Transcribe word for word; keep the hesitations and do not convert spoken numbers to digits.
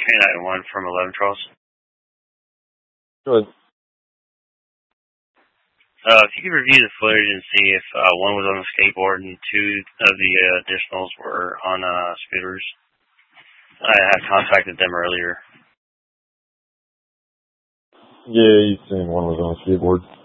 K nine one from eleven Charles. Go ahead. Uh, if you could review the footage and see if uh, one was on a skateboard and two of the uh, additionals were on uh, scooters. I had contacted them earlier. Yeah, you seen one was on a skateboard.